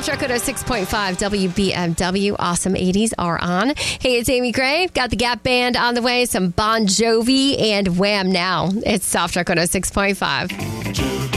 Trek 106.5 WBMW. Awesome 80s are on. Hey, it's Amy Gray. Got the Gap Band on the way. Some Bon Jovi and Wham now. It's Soft Trek 106.5.